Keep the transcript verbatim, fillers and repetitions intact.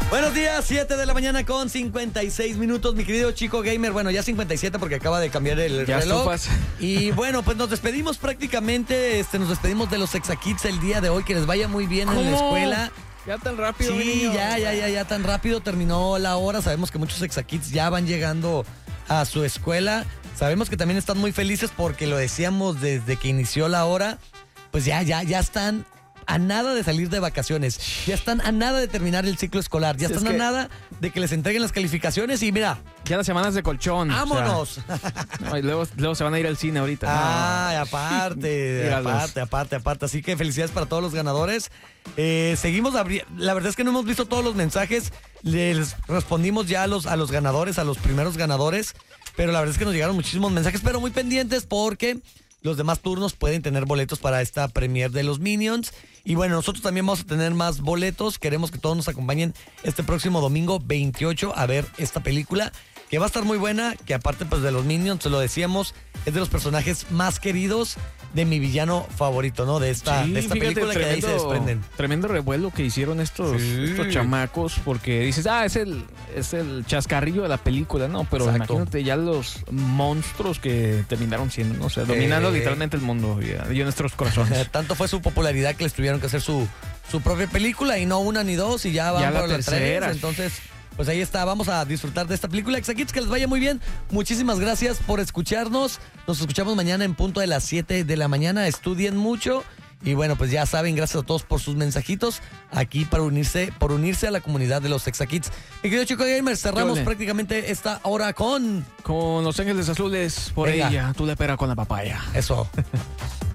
Buenos días, siete de la mañana con cincuenta y seis minutos, mi querido chico gamer. Bueno, ya cincuenta y siete porque acaba de cambiar el ya reloj. Estufas. Y bueno, pues nos despedimos prácticamente, este, nos despedimos de los Exakids el día de hoy. Que les vaya muy bien ¿Cómo? en la escuela. Ya tan rápido, Sí, niño. ya, ya, ya, ya tan rápido terminó la hora. Sabemos que muchos Exakids ya van llegando a su escuela. Sabemos que también están muy felices porque lo decíamos desde que inició la hora. Pues ya, ya, ya están a nada de salir de vacaciones. Ya están a nada de terminar el ciclo escolar. Ya Sí, están es a que... nada de que les entreguen las calificaciones y mira. Ya las semanas de colchón. ¡Vámonos! O sea, no, y luego, luego se van a ir al cine ahorita. Ay, no. aparte, Míralos. aparte, aparte, aparte. Así que felicidades para todos los ganadores. Eh, seguimos abri- La verdad es que no hemos visto todos los mensajes. Les respondimos ya a los, a los ganadores, a los primeros ganadores. Pero la verdad es que nos llegaron muchísimos mensajes, pero muy pendientes porque los demás turnos pueden tener boletos para esta premier de los Minions. Y bueno, nosotros también vamos a tener más boletos. Queremos que todos nos acompañen este próximo domingo veintiocho a ver esta película, que va a estar muy buena, que aparte pues de los Minions, se lo decíamos, es de los personajes más queridos de mi villano favorito, ¿no? De esta, Sí, de esta fíjate, película, que de ahí se desprenden. Tremendo revuelo que hicieron estos, Sí. estos chamacos, porque dices, ah, es el, es el chascarrillo de la película, ¿no? Pero Exacto. imagínate ya los monstruos que terminaron siendo, ¿no? O sea, dominando Eh. literalmente el mundo y, y nuestros corazones. Tanto fue su popularidad que les tuvieron que hacer su, su propia película, y no una ni dos, y ya van Ya la por la tercera. tres. Entonces, pues ahí está, vamos a disfrutar de esta película. Exakids, que les vaya muy bien. Muchísimas gracias por escucharnos. Nos escuchamos mañana en punto de las siete de la mañana. Estudien mucho. Y bueno, pues ya saben, gracias a todos por sus mensajitos aquí para unirse, por unirse a la comunidad de los Exakids. Mi querido chico gamer, cerramos Ole. prácticamente esta hora con Con Los Ángeles Azules, por Venga. ella, tú le pera con la papaya. eso.